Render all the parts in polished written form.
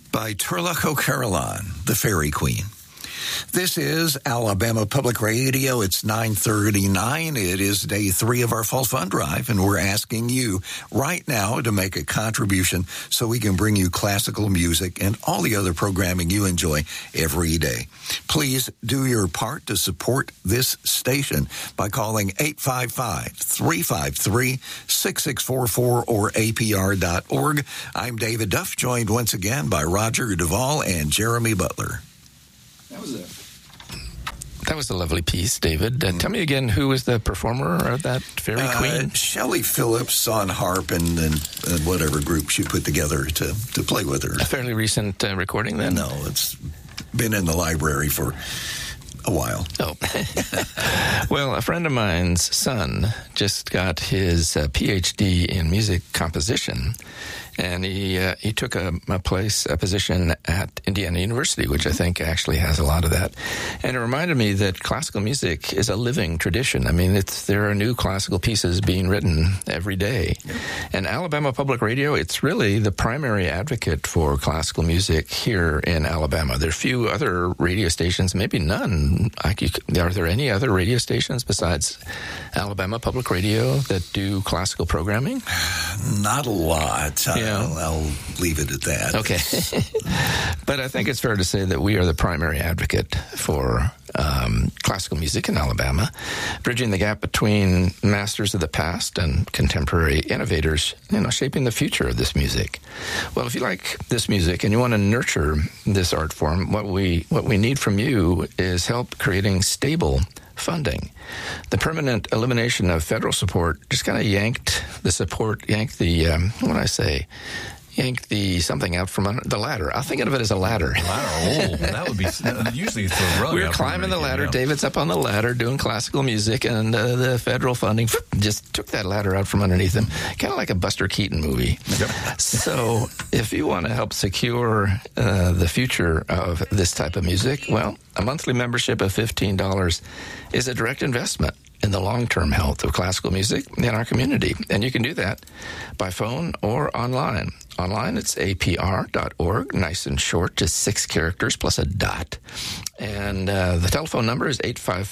by Turlough O'Carolan, the Fairy Queen. This is Alabama Public Radio. It's 9:39. It is day 3 of our Fall Fund Drive, and we're asking you right now to make a contribution so we can bring you classical music and all the other programming you enjoy every day. Please do your part to support this station by calling 855-353-6644 or apr.org. I'm David Duff, joined once again by Roger Duvall and Jeremy Butler. That was a lovely piece, David. Tell me again, who was the performer of that Fairy Queen? Shelley Phillips on harp and whatever group she put together to play with her. A fairly recent recording, then? No, it's been in the library for a while. Oh. Well, a friend of mine's son just got his PhD in music composition. And he took a position at Indiana University, which I think actually has a lot of that. And it reminded me that classical music is a living tradition. I mean, there are new classical pieces being written every day. Yep. And Alabama Public Radio, it's really the primary advocate for classical music here in Alabama. There are few other radio stations, maybe none. Are there any other radio stations besides Alabama Public Radio that do classical programming? Not a lot. Yeah. I'll leave it at that. Okay. But I think it's fair to say that we are the primary advocate for classical music in Alabama, bridging the gap between masters of the past and contemporary innovators, shaping the future of this music. Well, if you like this music and you want to nurture this art form, what we need from you is help creating stable funding. The permanent elimination of federal support just kind of yanked the something out from under the ladder. I'll think of it as a ladder. Ladder. Oh, that would be usually it's a rug. We were climbing the ladder. David's up on the ladder doing classical music, and the federal funding just took that ladder out from underneath him. Kind of like a Buster Keaton movie. Yep. So if you want to help secure the future of this type of music, well, a monthly membership of $15 is a direct investment in the long-term health of classical music in our community. And you can do that by phone or online. Online, it's apr.org, nice and short, just 6 characters plus a dot. And the telephone number is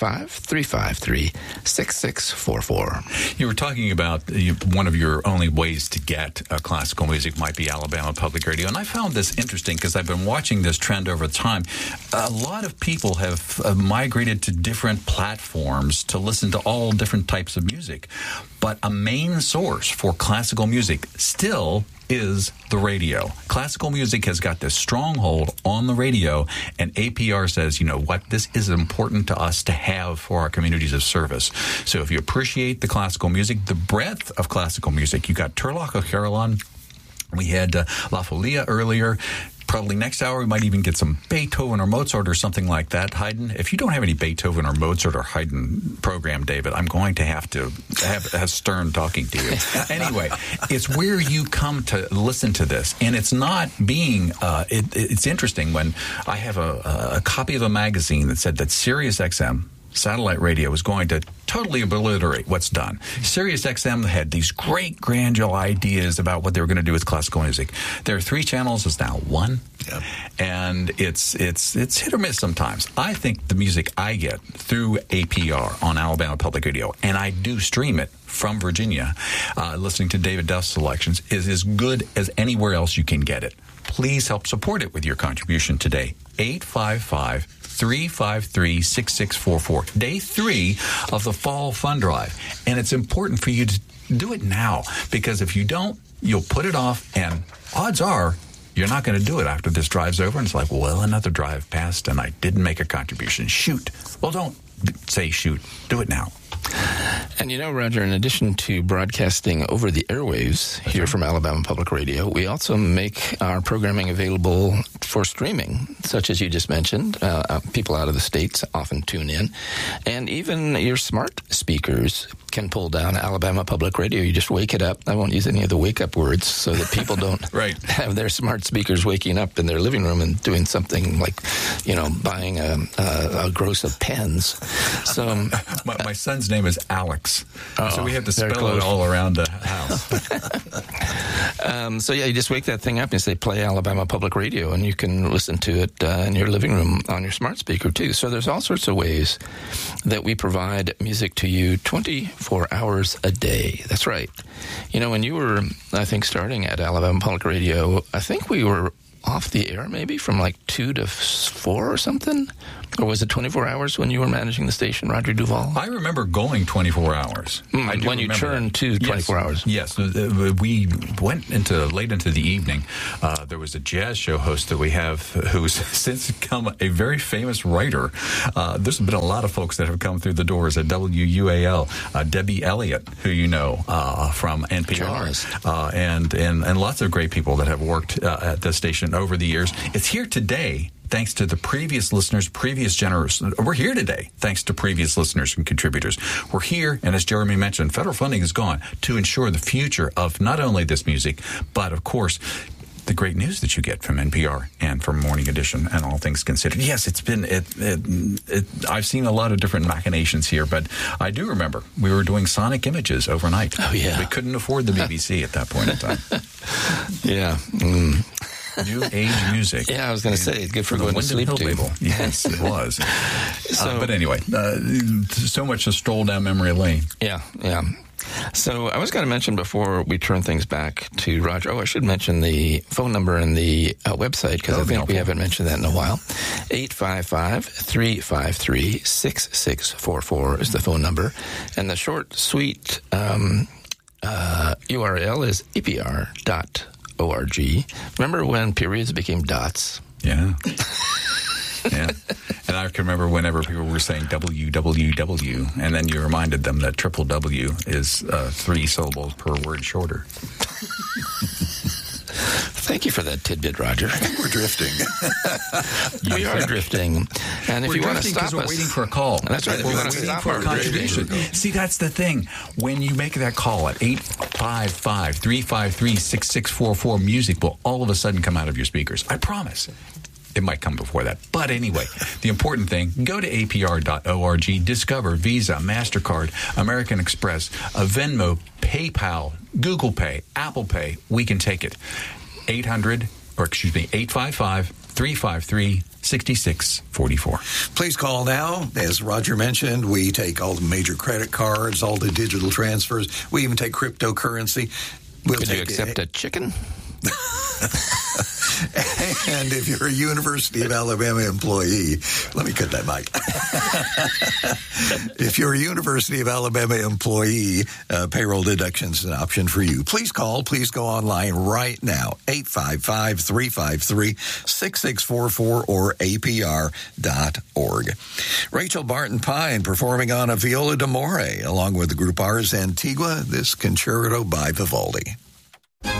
855-353-6644. You were talking about one of your only ways to get classical music might be Alabama Public Radio. And I found this interesting because I've been watching this trend over time. A lot of people have migrated to different platforms to listen to all different types of music. But a main source for classical music still is the radio. Classical music has got this stronghold on the radio, and APR says, you know what, this is important to us to have for our communities of service. So if you appreciate the classical music, the breadth of classical music, you got Turlough O'Carolan, we had La Folia earlier. Probably next hour we might even get some Beethoven or Mozart or something like that. Haydn, if you don't have any Beethoven or Mozart or Haydn program, David, I'm going to have to have Stern talking to you. Anyway, it's where you come to listen to this, and it's not being. It's interesting when I have a copy of a magazine that said that Sirius XM satellite radio was going to totally obliterate what's done. Sirius XM had these great grandeur ideas about what they were going to do with classical music. There are 3 channels, it's now 1. Yep. And it's hit or miss sometimes. I think the music I get through APR on Alabama Public Radio, and I do stream it from Virginia, listening to David Duff's selections, is as good as anywhere else you can get it. Please help support it with your contribution today. 855-353-6644. Day 3 of the Fall Fund Drive. And it's important for you to do it now, because if you don't, you'll put it off, and odds are you're not going to do it after this drive's over. And it's like, well, another drive passed and I didn't make a contribution. Shoot. Well, don't say shoot. Do it now. And Roger, in addition to broadcasting over the airwaves here from Alabama Public Radio, we also make our programming available for streaming, such as you just mentioned. People out of the States often tune in. And even your smart speakers can pull down Alabama Public Radio. You just wake it up. I won't use any of the wake-up words so that people don't have their smart speakers waking up in their living room and doing something like, buying a gross of pens. So my son's name is Alex, so we have to spell close. it all around the house. You just wake that thing up and say, play Alabama Public Radio, and you can listen to it in your living room on your smart speaker, too. So there's all sorts of ways that we provide music to you 24 hours a day. That's right. When you were, I think, starting at Alabama Public Radio, I think we were off the air maybe from like 2 to 4 or something? Or was it 24 hours when you were managing the station, Roger Duvall? I remember going 24 hours. When you turned to 24 hours. Yes. We went late into the evening. There was a jazz show host that we have who's since become a very famous writer. There's been a lot of folks that have come through the doors at WUAL. Debbie Elliott, who you know from NPR. And lots of great people that have worked at the station over the years. It's here today. Thanks to the previous listeners, previous generation. We're here today, thanks to previous listeners and contributors. We're here, and as Jeremy mentioned, federal funding is gone to ensure the future of not only this music, but, of course, the great news that you get from NPR and from Morning Edition and All Things Considered. Yes, it's been I've seen a lot of different machinations here, but I do remember we were doing sonic images overnight. Oh, yeah. We couldn't afford the BBC at that point in time. Yeah. New age music. Yeah, I was going to say, good for going to sleep to. Label. Yes, it was. But anyway, so much to stroll down memory lane. Yeah. So I was going to mention before we turn things back to Roger, I should mention the phone number and the website, because I think we haven't mentioned that in a while. 855-353-6644 is the phone number. And the short, sweet URL is apr.org. Remember when periods became dots? Yeah. Yeah. And I can remember whenever people were saying www, and then you reminded them that triple W is 3 syllables per word shorter. Thank you for that tidbit, Roger. I think we're drifting. We are drifting. And if you want to stop us, we're waiting for a call. That's right. If you want to stop our contribution. See, that's the thing. When you make that call at 855-353-6644, music will all of a sudden come out of your speakers. I promise. It might come before that. But anyway, the important thing, go to apr.org, discover Visa, MasterCard, American Express, Venmo, PayPal, Google Pay, Apple Pay. We can take it. 855-353-6644. Please call now. As Roger mentioned, we take all the major credit cards, all the digital transfers. We even take cryptocurrency. Could you accept a chicken? And if you're a University of Alabama employee, let me cut that mic. If you're a University of Alabama employee, payroll deduction's an option for you. Please call. Please go online right now. 855-353-6644 or apr.org. Rachel Barton Pine performing on a viola d'amore along with the group Ars Antigua, this concerto by Vivaldi.